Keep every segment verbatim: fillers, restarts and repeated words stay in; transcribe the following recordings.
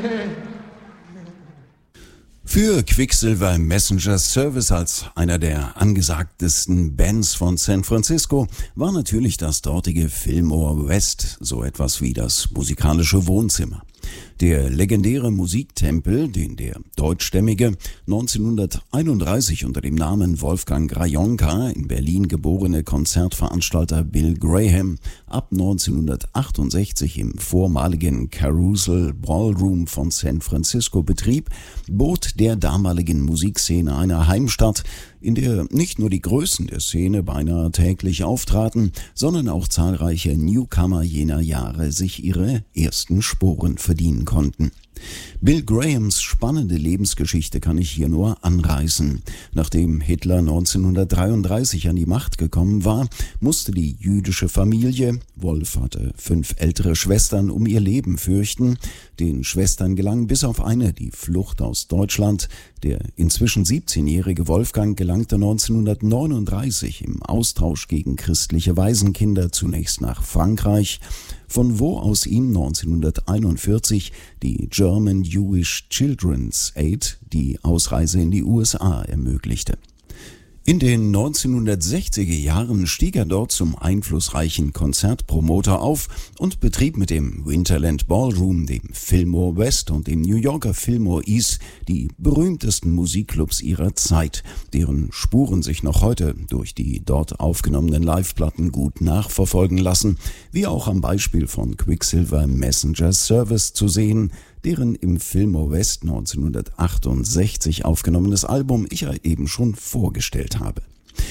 Für Quicksilver Messenger Service als einer der angesagtesten Bands von San Francisco war natürlich das dortige Fillmore West so etwas wie das musikalische Wohnzimmer. Der legendäre Musiktempel, den der deutschstämmige neunzehnhunderteinunddreißig unter dem Namen Wolfgang Grajonka in Berlin geborene Konzertveranstalter Bill Graham ab neunzehnhundertachtundsechzig im vormaligen Carousel Ballroom von San Francisco betrieb, bot der damaligen Musikszene eine Heimstatt, in der nicht nur die Größen der Szene beinahe täglich auftraten, sondern auch zahlreiche Newcomer jener Jahre sich ihre ersten Sporen verdienen konnten. Bill Grahams spannende Lebensgeschichte kann ich hier nur anreißen. Nachdem Hitler neunzehnhundertdreiunddreißig an die Macht gekommen war, musste die jüdische Familie, Wolf hatte fünf ältere Schwestern, um ihr Leben fürchten. Den Schwestern gelang bis auf eine die Flucht aus Deutschland. Der inzwischen siebzehnjährige Wolfgang gelangte neunzehnhundertneununddreißig im Austausch gegen christliche Waisenkinder zunächst nach Frankreich, von wo aus ihm neunzehnhunderteinundvierzig die German Jewish Children's Aid die Ausreise in die U S A ermöglichte. In den neunzehnhundertsechziger Jahren stieg er dort zum einflussreichen Konzertpromoter auf und betrieb mit dem Winterland Ballroom, dem Fillmore West und dem New Yorker Fillmore East die berühmtesten Musikclubs ihrer Zeit, deren Spuren sich noch heute durch die dort aufgenommenen Liveplatten gut nachverfolgen lassen, wie auch am Beispiel von Quicksilver Messenger Service zu sehen, deren im Fillmore West neunzehnhundertachtundsechzig aufgenommenes Album ich ja eben schon vorgestellt habe.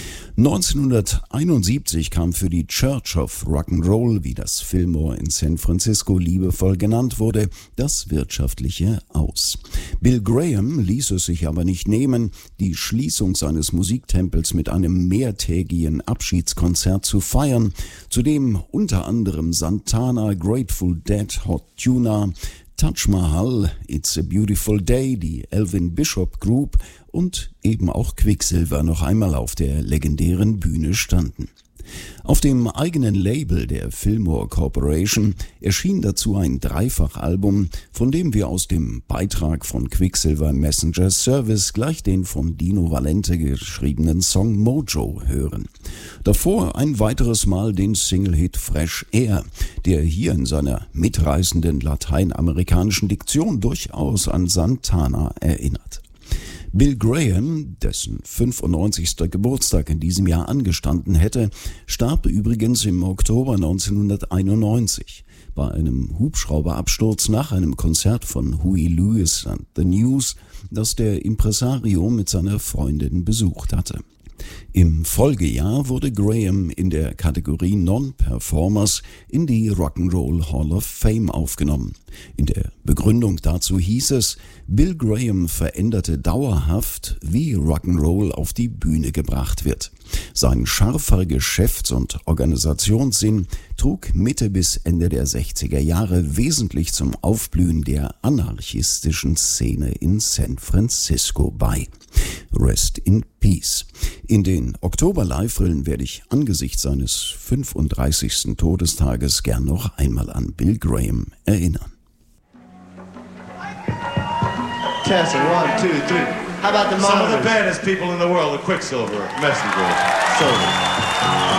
neunzehnhunderteinundsiebzig kam für die Church of Rock'n'Roll, wie das Fillmore in San Francisco liebevoll genannt wurde, das Wirtschaftliche aus. Bill Graham ließ es sich aber nicht nehmen, die Schließung seines Musiktempels mit einem mehrtägigen Abschiedskonzert zu feiern, zu dem unter anderem Santana, Grateful Dead, Hot Tuna, Taj Mahal, It's a Beautiful Day, die Elvin Bishop Group und eben auch Quicksilver noch einmal auf der legendären Bühne standen. Auf dem eigenen Label der Fillmore Corporation erschien dazu ein Dreifachalbum, von dem wir aus dem Beitrag von Quicksilver Messenger Service gleich den von Dino Valente geschriebenen Song Mojo hören. Davor ein weiteres Mal den Single-Hit Fresh Air, der hier in seiner mitreißenden lateinamerikanischen Diktion durchaus an Santana erinnert. Bill Graham, dessen fünfundneunzigster Geburtstag in diesem Jahr angestanden hätte, starb übrigens im Oktober neunzehnhunderteinundneunzig bei einem Hubschrauberabsturz nach einem Konzert von Huey Lewis and the News, das der Impresario mit seiner Freundin besucht hatte. Im Folgejahr wurde Graham in der Kategorie Non-Performers in die Rock'n'Roll Hall of Fame aufgenommen. In der Begründung dazu hieß es, Bill Graham veränderte dauerhaft, wie Rock'n'Roll auf die Bühne gebracht wird. Sein scharfer Geschäfts- und Organisationssinn trug Mitte bis Ende der sechziger Jahre wesentlich zum Aufblühen der anarchistischen Szene in San Francisco bei. Rest in Peace. In den Oktober-Live-Rillen werde ich angesichts seines fünfunddreißigsten Todestages gern noch einmal an Bill Graham erinnern. Testing, one, two, three. How about the Some monitors? of the baddest people in the world, the Quicksilver Messenger Service.